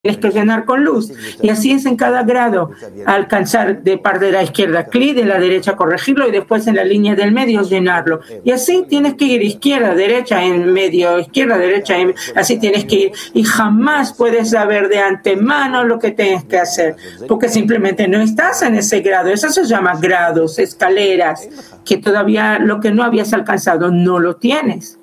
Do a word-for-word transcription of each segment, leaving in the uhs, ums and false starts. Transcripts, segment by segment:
tienes que llenar con luz. Y así es en cada grado. Alcanzar de parte de la izquierda clic, de la derecha corregirlo y después en la línea del medio llenarlo. Y así tienes que ir izquierda, derecha, en medio, izquierda, derecha, en... así tienes que ir. Y jamás puedes saber de antemano lo que tienes que hacer, porque simplemente no estás en ese grado. Eso se llama grados, escaleras, que todavía lo que no habías alcanzado no lo tienes.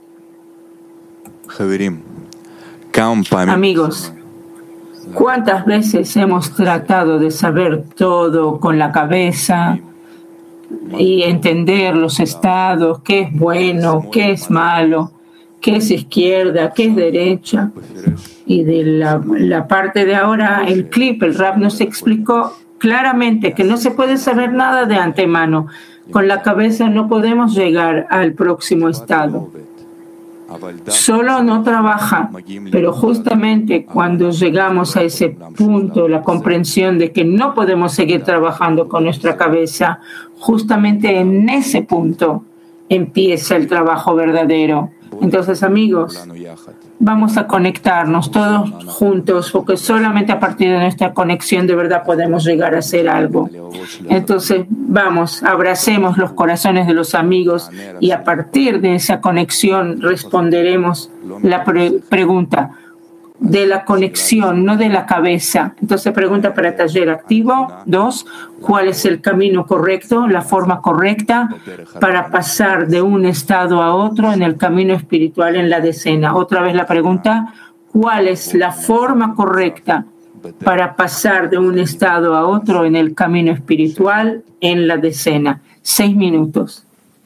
Amigos, ¿cuántas veces hemos tratado de saber todo con la cabeza y entender los estados, qué es bueno, qué es malo, qué es izquierda, qué es derecha? Y de la, la parte de ahora, el clip, el rap nos explicó claramente que no se puede saber nada de antemano. Con la cabeza no podemos llegar al próximo estado. Solo no trabaja, pero justamente cuando llegamos a ese punto, la comprensión de que no podemos seguir trabajando con nuestra cabeza, justamente en ese punto empieza el trabajo verdadero. Entonces, amigos, vamos a conectarnos todos juntos, porque solamente a partir de nuestra conexión de verdad podemos llegar a hacer algo. Entonces, vamos, abracemos los corazones de los amigos y a partir de esa conexión responderemos la pre- pregunta de la conexión, no de la cabeza. Entonces, pregunta para taller activo. Dos, ¿cuál es el camino correcto, la forma correcta para pasar de un estado a otro en el camino espiritual en la decena? Otra vez la pregunta, ¿cuál es la forma correcta para pasar de un estado a otro en el camino espiritual en la decena? Seis minutos.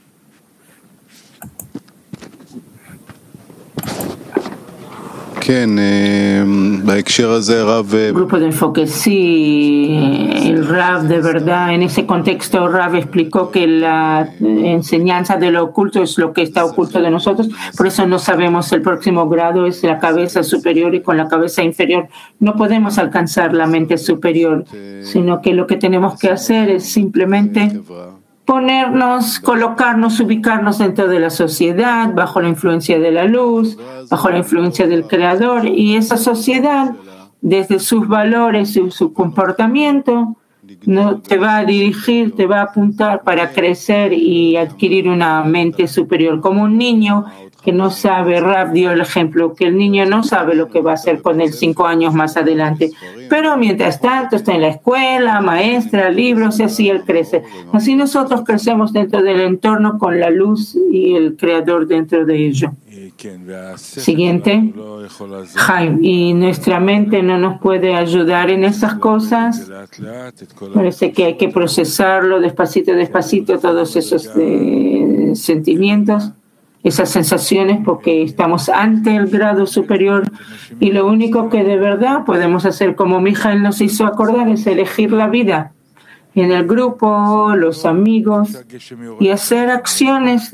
Grupo de enfoque, sí, el Rav de verdad, en ese contexto Rav explicó que la enseñanza de lo oculto es lo que está oculto de nosotros, por eso no sabemos el próximo grado, es la cabeza superior y con la cabeza inferior no podemos alcanzar la mente superior, sino que lo que tenemos que hacer es simplemente ponernos, colocarnos, ubicarnos dentro de la sociedad, bajo la influencia de la luz, bajo la influencia del Creador, y esa sociedad, desde sus valores y su comportamiento, no te va a dirigir, te va a apuntar para crecer y adquirir una mente superior, como un niño que no sabe. Rav dio el ejemplo, que el niño no sabe lo que va a hacer con él cinco años más adelante, pero mientras tanto está en la escuela, maestra, libros, y así él crece. Así nosotros crecemos dentro del entorno con la luz y el Creador dentro de ello. Siguiente, Jaime, y nuestra mente no nos puede ayudar en esas cosas. Parece que hay que procesarlo despacito, despacito, todos esos eh, sentimientos, esas sensaciones, porque estamos ante el grado superior y lo único que de verdad podemos hacer, como Mijael nos hizo acordar, es elegir la vida en el grupo, los amigos, y hacer acciones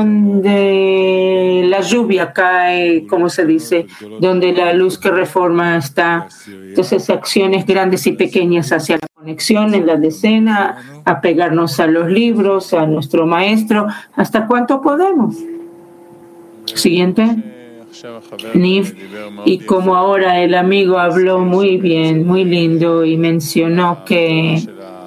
donde la lluvia cae, como se dice, donde la luz que reforma está. Entonces, acciones grandes y pequeñas hacia la conexión en la decena, apegarnos a los libros, a nuestro maestro, hasta cuánto podemos. Siguiente. Niv, y como ahora el amigo habló muy bien, muy lindo, y mencionó que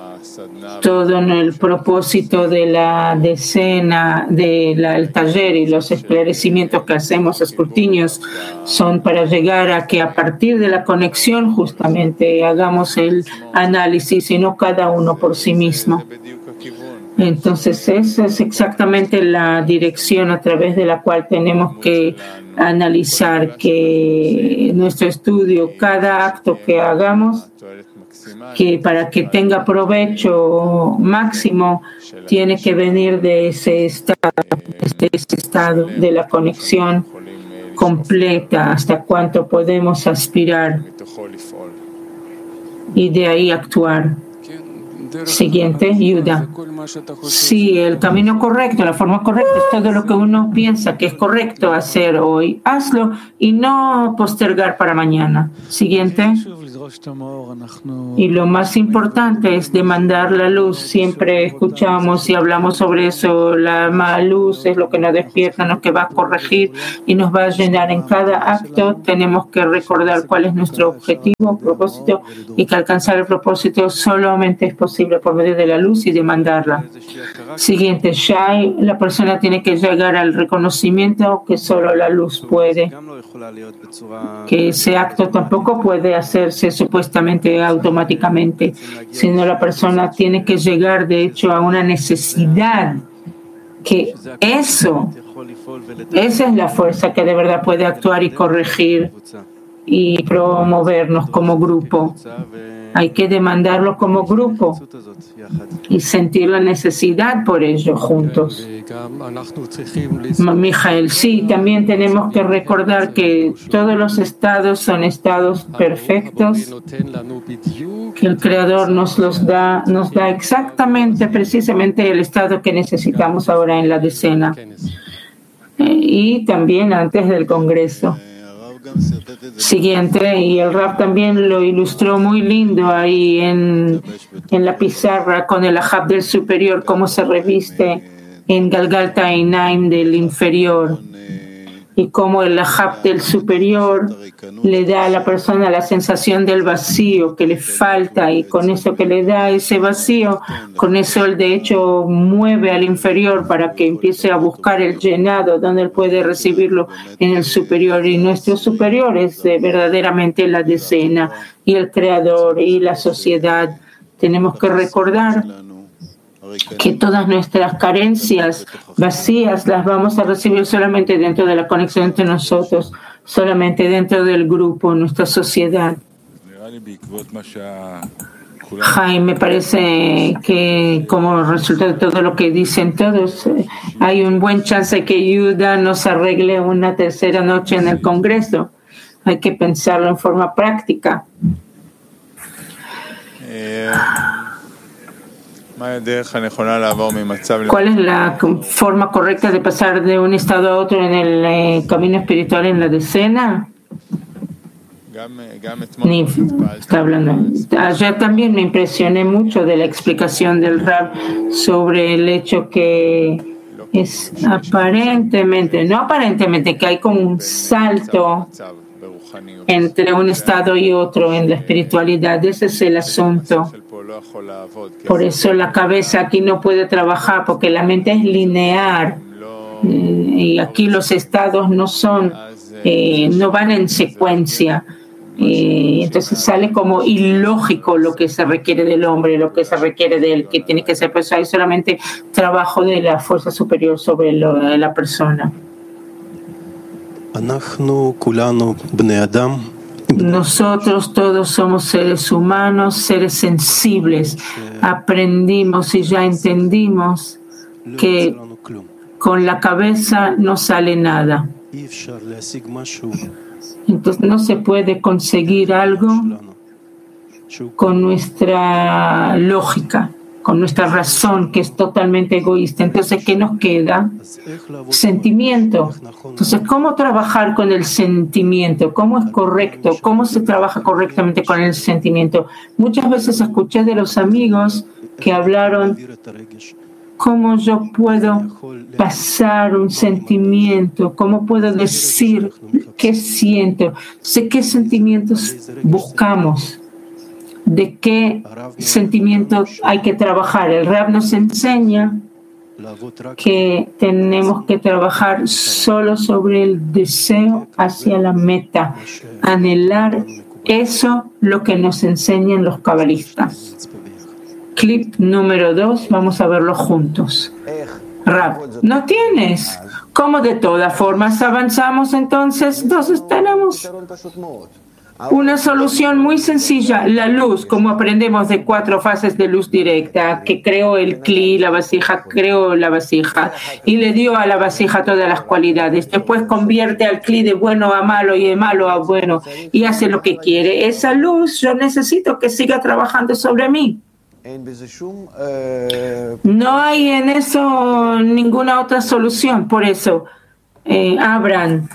todo en el propósito de la decena, del taller y los esclarecimientos que hacemos, escrutinios, son para llegar a que a partir de la conexión justamente hagamos el análisis y no cada uno por sí mismo. Entonces, esa es exactamente la dirección a través de la cual tenemos que analizar que nuestro estudio, cada acto que hagamos, que para que tenga provecho máximo, tiene que venir de ese estado, de ese estado de la conexión completa, hasta cuánto podemos aspirar y de ahí actuar. Siguiente, Yuda. Sí, el camino correcto, la forma correcta es todo lo que uno piensa que es correcto hacer hoy. Hazlo y no postergar para mañana. Siguiente. Y lo más importante es demandar la luz. Siempre escuchamos y hablamos sobre eso. La luz es lo que nos despierta, lo que va a corregir y nos va a llenar. En cada acto tenemos que recordar cuál es nuestro objetivo, propósito, y que alcanzar el propósito solamente es posible por medio de la luz y demandarla. Siguiente, Shai, la persona tiene que llegar al reconocimiento que solo la luz puede, que ese acto tampoco puede hacerse supuestamente automáticamente, sino la persona tiene que llegar de hecho a una necesidad, que eso, esa es la fuerza que de verdad puede actuar y corregir y promovernos como grupo. Hay que demandarlo como grupo y sentir la necesidad por ello juntos. Mijael, sí, también tenemos que recordar que todos los estados son estados perfectos, que el Creador nos los da, nos da exactamente, precisamente el estado que necesitamos ahora en la decena y también antes del Congreso. Siguiente, y el Rab también lo ilustró muy lindo ahí en, en la pizarra con el Ahab del superior, cómo se reviste en Galgalta Einaim del inferior, y cómo el Ahab del superior le da a la persona la sensación del vacío que le falta, y con eso que le da ese vacío, con eso él de hecho mueve al inferior para que empiece a buscar el llenado donde él puede recibirlo en el superior, y nuestro superior es eh, verdaderamente la decena y el Creador y la sociedad. Tenemos que recordar que todas nuestras carencias vacías las vamos a recibir solamente dentro de la conexión entre nosotros, solamente dentro del grupo, nuestra sociedad. Jaime, me parece que como resultado de todo lo que dicen todos, hay un buen chance que Yuda nos arregle una tercera noche en el Congreso. Hay que pensarlo en forma práctica. Eh... ¿ ¿Cuál es la forma correcta de pasar de un estado a otro en el eh, camino espiritual en la decena? Ni, está hablando. Ayer también me impresioné mucho de la explicación del Rab sobre el hecho que es aparentemente, no aparentemente, que hay como un salto entre un estado y otro en la espiritualidad. Ese es el asunto. Por eso la cabeza aquí no puede trabajar, porque la mente es lineal y aquí los estados no son, eh, no van en secuencia. Y entonces sale como ilógico lo que se requiere del hombre, lo que se requiere de él, que tiene que ser, pues hay solamente trabajo de la fuerza superior sobre lo, la persona. Nosotros todos somos seres humanos, seres sensibles. Aprendimos y ya entendimos que con la cabeza no sale nada. Entonces no se puede conseguir algo con nuestra lógica, con nuestra razón, que es totalmente egoísta. Entonces, ¿qué nos queda? Sentimiento. Entonces, ¿cómo trabajar con el sentimiento? ¿Cómo es correcto? ¿Cómo se trabaja correctamente con el sentimiento? Muchas veces escuché de los amigos que hablaron cómo yo puedo pasar un sentimiento, cómo puedo decir qué siento, sé qué sentimientos buscamos, de qué sentimientos hay que trabajar. El Rab nos enseña que tenemos que trabajar solo sobre el deseo hacia la meta, anhelar eso, lo que nos enseñan los cabalistas. Clip número dos, vamos a verlo juntos. Rab, ¿no tienes? ¿Cómo de todas formas avanzamos entonces? Entonces tenemos una solución muy sencilla, la luz, como aprendemos de cuatro fases de luz directa, que creó el cli, la vasija, creó la vasija y le dio a la vasija todas las cualidades. Después convierte al cli de bueno a malo y de malo a bueno y hace lo que quiere. Esa luz yo necesito que siga trabajando sobre mí. No hay en eso ninguna otra solución. Por eso, eh, abran.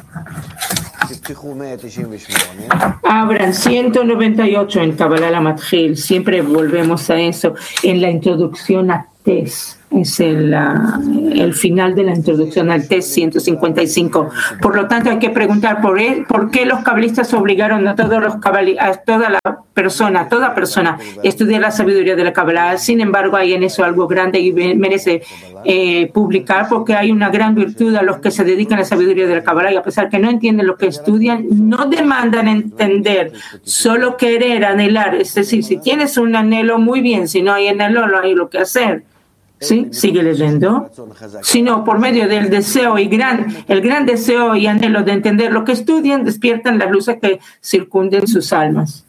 Abran ciento noventa y ocho en Kabbalah la Matjil. Siempre volvemos a eso. En la introducción a Tes. Es el, uh, el final de la introducción al Tes ciento cincuenta y cinco. Por lo tanto, hay que preguntar por, él, por qué los cabalistas obligaron a todos los cabali, a toda la persona, a toda persona, a estudiar la sabiduría de la Kabbalah. Sin embargo, hay en eso algo grande y merece eh, publicar, porque hay una gran virtud a los que se dedican a la sabiduría de la Kabbalah, y a pesar que no entienden lo que estudian, no demandan entender, solo querer, anhelar. Es decir, si tienes un anhelo, muy bien; si no hay anhelo, no hay lo que hacer. ¿Sí? Sigue leyendo. Sino por medio del deseo y gran, el gran deseo y anhelo de entender lo que estudian, despiertan las luces que circunden sus almas.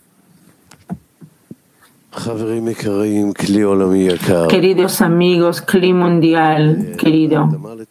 Queridos amigos, Kli Mundial, querido,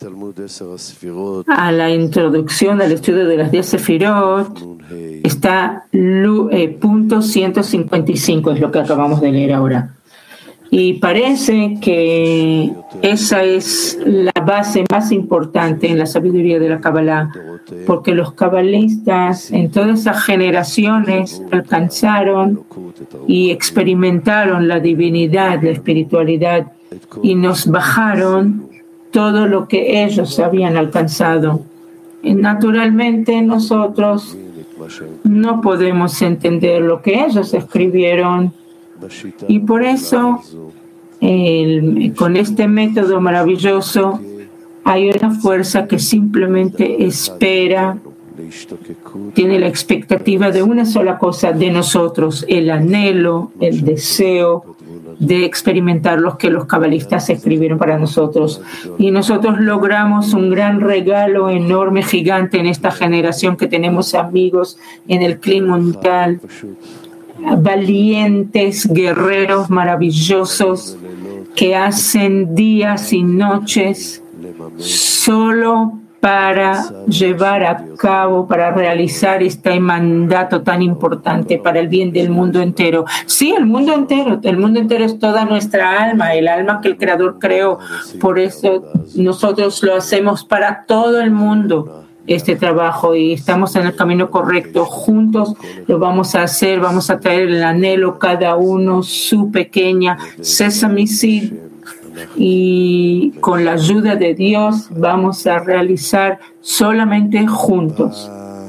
a la introducción al estudio de las diez Sefirot está eh, punto ciento cincuenta y cinco, es lo que acabamos de leer ahora. Y parece que esa es la base más importante en la sabiduría de la Kabbalah, porque los cabalistas en todas esas generaciones alcanzaron y experimentaron la divinidad, la espiritualidad, y nos bajaron todo lo que ellos habían alcanzado. Y naturalmente nosotros no podemos entender lo que ellos escribieron. Y por eso, el, con este método maravilloso, hay una fuerza que simplemente espera, tiene la expectativa de una sola cosa de nosotros: el anhelo, el deseo de experimentar lo que los cabalistas escribieron para nosotros. Y nosotros logramos un gran regalo enorme, gigante en esta generación, que tenemos amigos en el Kli Mundial, valientes guerreros maravillosos que hacen días y noches solo para llevar a cabo, para realizar este mandato tan importante para el bien del mundo entero. Sí, el mundo entero, el mundo entero es toda nuestra alma, el alma que el Creador creó. Por eso nosotros lo hacemos para todo el mundo, este trabajo, y estamos en el camino correcto. Juntos lo vamos a hacer, vamos a traer el anhelo, cada uno su pequeña Sesame Seed, y con la ayuda de Dios vamos a realizar solamente juntos.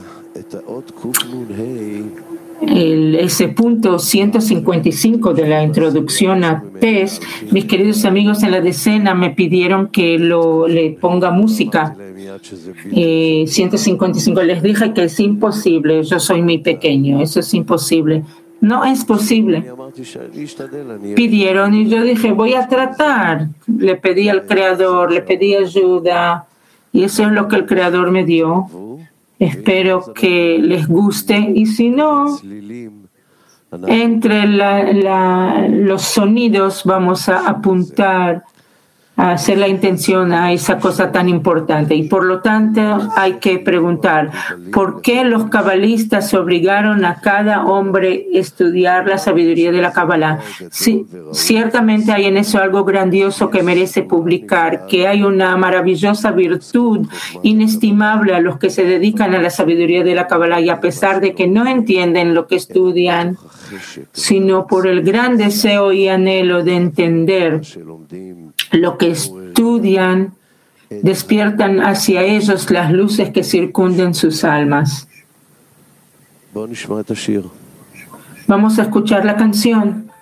El, ese punto ciento cincuenta y cinco de la introducción a Tes, mis queridos amigos en la decena me pidieron que lo, le ponga música. Eh, ciento cincuenta y cinco, les dije que es imposible, yo soy muy pequeño, eso es imposible. No es posible. Pidieron y yo dije, voy a tratar. Le pedí al Creador, le pedí ayuda, y eso es lo que el Creador me dio. Espero que les guste, y si no, entre la, la, los sonidos vamos a apuntar, a hacer la intención a esa cosa tan importante. Y por lo tanto hay que preguntar, ¿por qué los cabalistas obligaron a cada hombre a estudiar la sabiduría de la Kabbalah? Sí, ciertamente hay en eso algo grandioso que merece publicar, que hay una maravillosa virtud inestimable a los que se dedican a la sabiduría de la Kabbalah, y a pesar de que no entienden lo que estudian, sino por el gran deseo y anhelo de entender lo que estudian, despiertan hacia ellos las luces que circunden sus almas. Vamos a escuchar la canción.